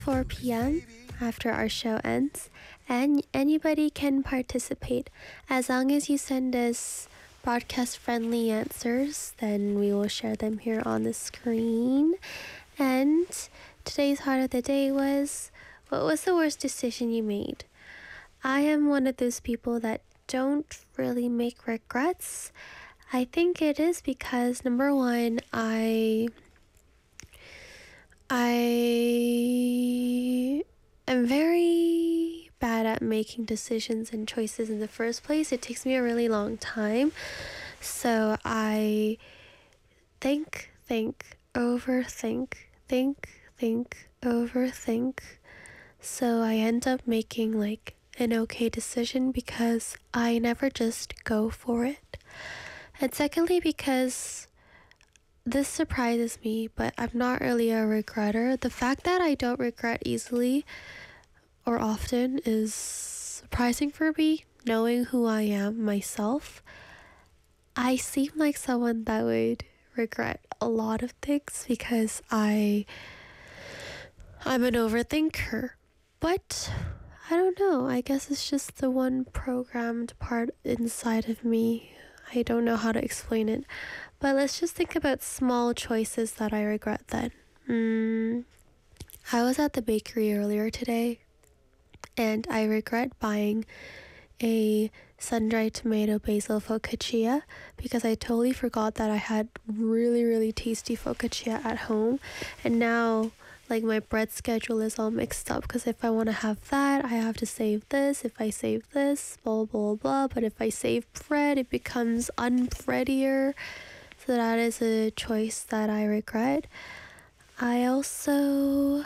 4 p.m. after our show ends, and anybody can participate. As long as you send us broadcast friendly answers, then we will share them here on the screen. And today's heart of the day was, what was the worst decision you made? I am one of those people that don't really make regrets. I think it is because number one, I am very bad at making decisions and choices in the first place. It takes me a really long time. So I overthink, overthink. So I end up making like an okay decision because I never just go for it. And secondly, because this surprises me, but I'm not really a regretter. The fact that I don't regret easily or often is surprising for me, knowing who I am myself. I seem like someone that would regret a lot of things because I'm an overthinker. But I don't know. I guess it's just the one programmed part inside of me. I don't know how to explain it. But let's just think about small choices that I regret then. I was at the bakery earlier today, and I regret buying a sun-dried tomato basil focaccia because I totally forgot that I had really, really tasty focaccia at home. And now, like, my bread schedule is all mixed up because if I want to have that, I have to save this. If I save this, blah, blah, blah. But if I save bread, it becomes unbreadier. So that is a choice that I regret. I also,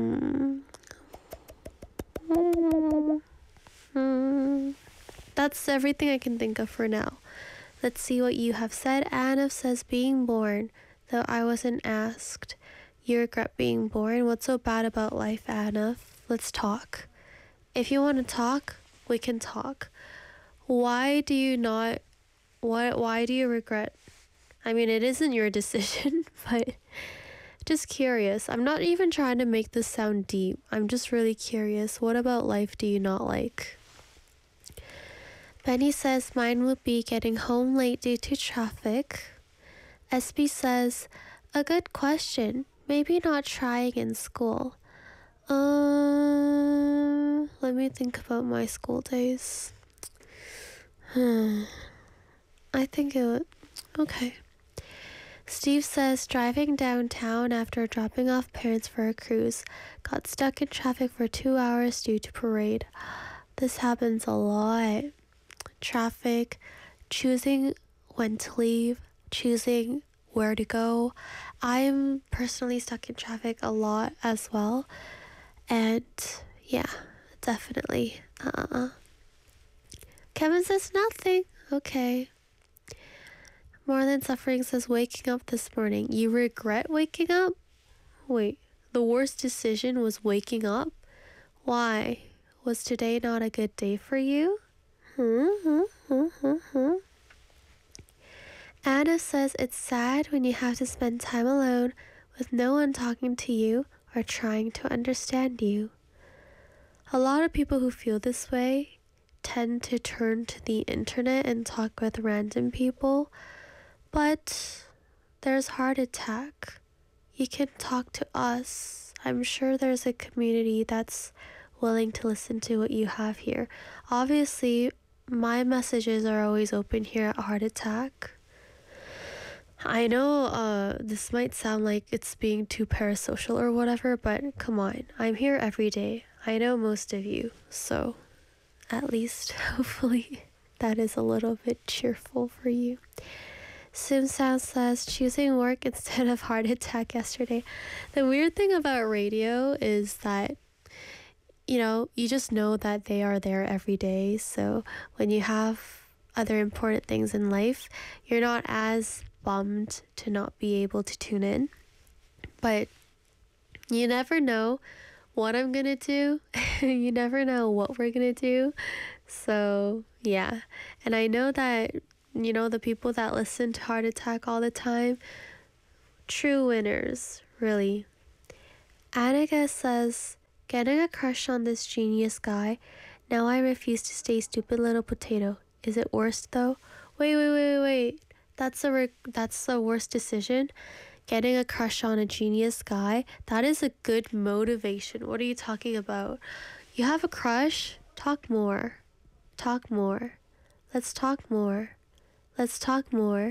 that's everything I can think of for now. Let's see what you have said. Anna says being born, though I wasn't asked. You regret being born? What's so bad about life, Anna? Let's talk. If you want to talk, we can talk. Why do you regret? I mean, it isn't your decision, but just curious. I'm not even trying to make this sound deep. I'm just really curious. What about life do you not like? Benny says mine would be getting home late due to traffic. SB says, a good question. Maybe not trying in school. Let me think about my school days. I think it would... Okay. Steve says driving downtown after dropping off parents for a cruise. Got stuck in traffic for 2 hours due to parade. This happens a lot. Traffic, choosing when to leave, choosing where to go. I'm personally stuck in traffic a lot as well. And yeah, definitely. Kevin says nothing. Okay. More Than Suffering says waking up this morning. You regret waking up? Wait, the worst decision was waking up? Why? Was today not a good day for you? Anna says it's sad when you have to spend time alone with no one talking to you or trying to understand you. A lot of people who feel this way tend to turn to the internet and talk with random people. But there's Heart Attack. You can talk to us. I'm sure there's a community that's willing to listen to what you have here. Obviously, my messages are always open here at Heart Attack. I know this might sound like it's being too parasocial or whatever, but come on. I'm here every day. I know most of you, so at least hopefully that is a little bit cheerful for you. Simsound says choosing work instead of Heart Attack yesterday. The weird thing about radio is that, you just know that they are there every day. So when you have other important things in life, you're not as bummed to not be able to tune in. But you never know what I'm gonna do. You never know what we're gonna do. So yeah. And I know that the people that listen to Heart Attack all the time, true winners, really. Annika says Getting a crush on this genius guy. Now I refuse to stay stupid little potato. Is it worse though? Wait. That's the worst decision. Getting a crush on a genius guy. That is a good motivation. What are you talking about? You have a crush? Talk more. Talk more. Let's talk more. Let's talk more.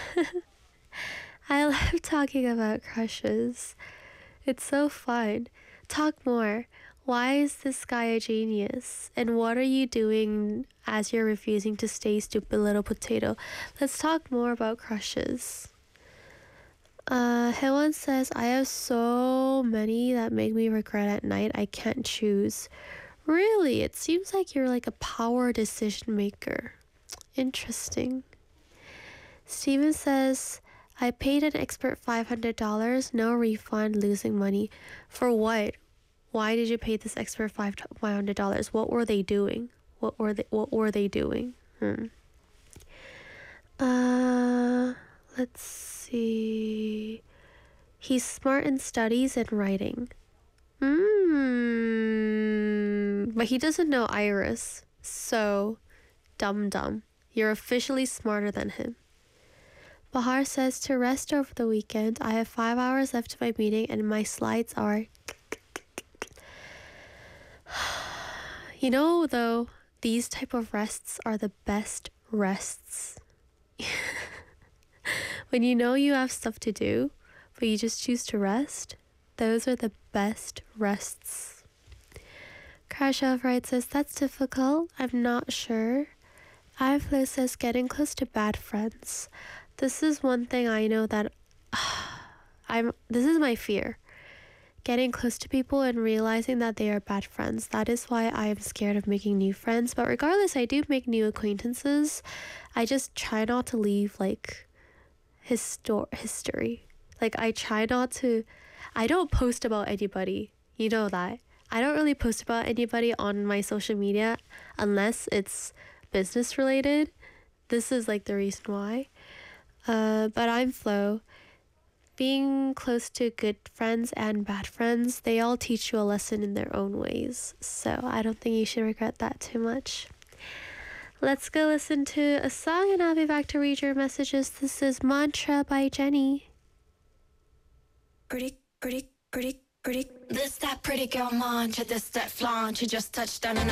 I love talking about crushes. It's so fun. Talk more. Why is this guy a genius? And what are you doing as you're refusing to stay stupid little potato? Let's talk more about crushes. Hewon says, I have so many that make me regret at night. I can't choose. Really? It seems like you're like a power decision maker. Interesting. Steven says, I paid an expert $500, no refund, losing money. For what? Why did you pay this expert $500? What were they doing? What were they doing? Let's see. He's smart in studies and writing. But he doesn't know Iris. So, dumb. You're officially smarter than him. Bahar says to rest over the weekend. I have 5 hours left of my meeting and my slides are... You know, though, these type of rests are the best rests. When you know you have stuff to do, but you just choose to rest, those are the best rests. Crash Off Right says, that's difficult. I'm not sure. iFlow says, getting close to bad friends. This is one thing I know that this is my fear. Getting close to people and realizing that they are bad friends. That is why I am scared of making new friends. But regardless, I do make new acquaintances. I just try not to leave like history. Like I don't post about anybody. You know that. I don't really post about anybody on my social media unless it's business related. This is like the reason why. But I'm Flo. Being close to good friends and bad friends, they all teach you a lesson in their own ways. So I don't think you should regret that too much. Let's go listen to a song and I'll be back to read your messages. This is Mantra by Jenny. Pretty. This that pretty girl mantra, this that flaunch. You just touched on an